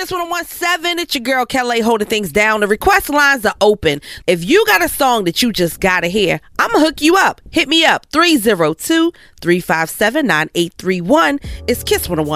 Kiss 1017. It's your girl Kelly holding things down. The request lines are open. If you got a song that you just gotta hear, I'ma hook you up. Hit me up 302-357-9831. It's Kiss 101.